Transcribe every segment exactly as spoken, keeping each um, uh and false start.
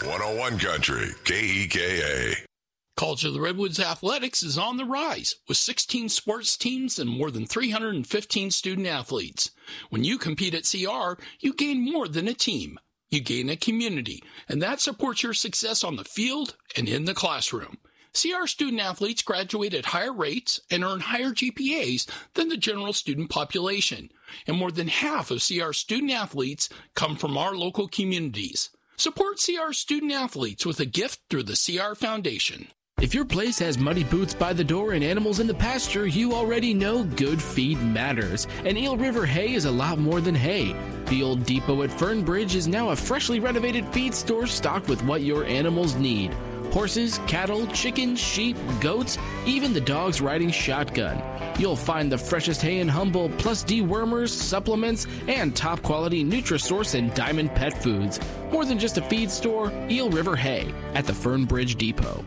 one oh one Country, K E K A. College of the Redwoods Athletics is on the rise with sixteen sports teams and more than three hundred fifteen student athletes. When you compete at C R, you gain more than a team. You gain a community, and that supports your success on the field and in the classroom. C R student athletes graduate at higher rates and earn higher G P As than the general student population, and more than half of C R student athletes come from our local communities. Support C R student athletes with a gift through the C R Foundation. If your place has muddy boots by the door and animals in the pasture, you already know good feed matters. And Eel River Hay is a lot more than hay. The old depot at Fernbridge is now a freshly renovated feed store stocked with what your animals need. Horses, cattle, chickens, sheep, goats, even the dogs riding shotgun. You'll find the freshest hay in Humboldt, plus dewormers, supplements, and top-quality Nutrisource and Diamond pet foods. More than just a feed store, Eel River Hay at the Fernbridge Depot.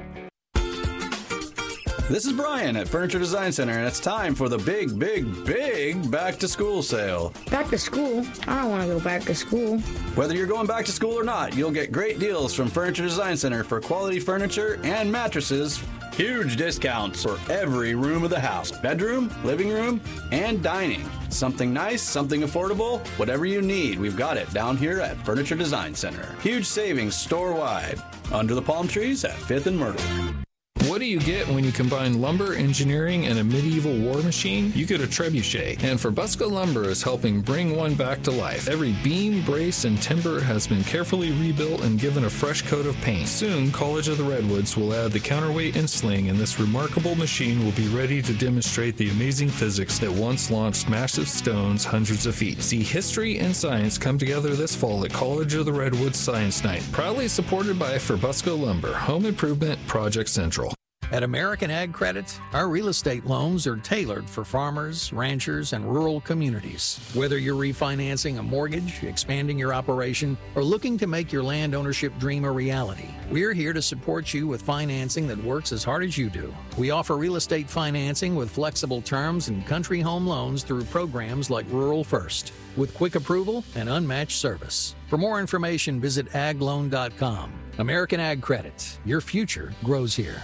This is Brian at Furniture Design Center, and it's time for the big, big, big back-to-school sale. Back to school? I don't want to go back to school. Whether you're going back to school or not, you'll get great deals from Furniture Design Center for quality furniture and mattresses. Huge discounts for every room of the house. Bedroom, living room, and dining. Something nice, something affordable, whatever you need, we've got it down here at Furniture Design Center. Huge savings store-wide. Under the palm trees at fifth and Myrtle. What do you get when you combine lumber, engineering, and a medieval war machine? You get a trebuchet. And Forbusco Lumber is helping bring one back to life. Every beam, brace, and timber has been carefully rebuilt and given a fresh coat of paint. Soon, College of the Redwoods will add the counterweight and sling, and this remarkable machine will be ready to demonstrate the amazing physics that once launched massive stones hundreds of feet. See history and science come together this fall at College of the Redwoods Science Night, proudly supported by Forbusco Lumber, Home Improvement Project Central. At American Ag Credit, our real estate loans are tailored for farmers, ranchers, and rural communities. Whether you're refinancing a mortgage, expanding your operation, or looking to make your land ownership dream a reality, we're here to support you with financing that works as hard as you do. We offer real estate financing with flexible terms and country home loans through programs like Rural First, with quick approval and unmatched service. For more information, visit ag loan dot com. American Ag Credit. Your future grows here.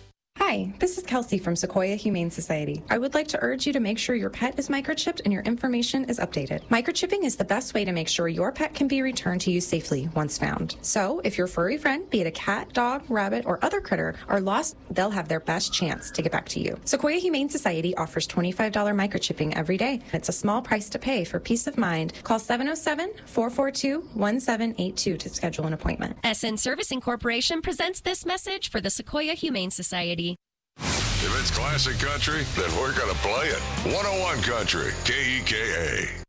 Hi, this is Kelsey from Sequoia Humane Society. I would like to urge you to make sure your pet is microchipped and your information is updated. Microchipping is the best way to make sure your pet can be returned to you safely once found. So, if your furry friend, be it a cat, dog, rabbit, or other critter, are lost, they'll have their best chance to get back to you. Sequoia Humane Society offers twenty-five dollars microchipping every day. It's a small price to pay for peace of mind. Call seven oh seven, four four two, one seven eight two to schedule an appointment. S N Servicing Corporation presents this message for the Sequoia Humane Society. If it's classic country, then we're going to play it. one oh one Country, K E K A.